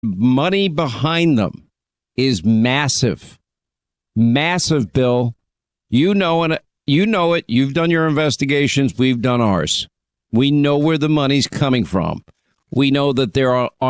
money behind them is massive. Massive, Bill. You know it. You know it. You've done your investigations. We've done ours. We know where the money's coming from. We know that there are